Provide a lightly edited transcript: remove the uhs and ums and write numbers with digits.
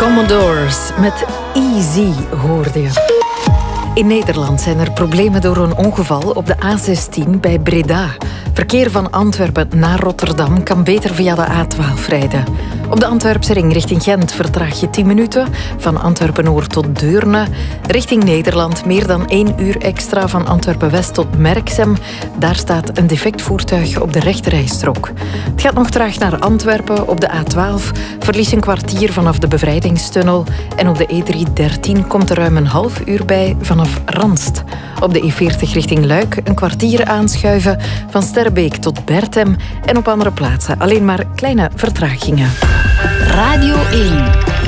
Commodores met Easy hoorde je. In Nederland zijn er problemen door een ongeval op de A16 bij Breda. Verkeer van Antwerpen naar Rotterdam kan beter via de A12 rijden. Op de Antwerpse ring richting Gent vertraag je 10 minuten. Van Antwerpen-Noord tot Deurne. Richting Nederland meer dan 1 uur extra van Antwerpen-West tot Merksem. Daar staat een defect voertuig op de rechterrijstrook. Het gaat nog traag naar Antwerpen op de A12. Verlies een kwartier vanaf de bevrijdingstunnel. En op de E313 komt er ruim een half uur bij vanaf Ranst. Op de E40 richting Luik een kwartier aanschuiven van Sterbeek tot Bertem. En op andere plaatsen alleen maar kleine vertragingen. Radio 1.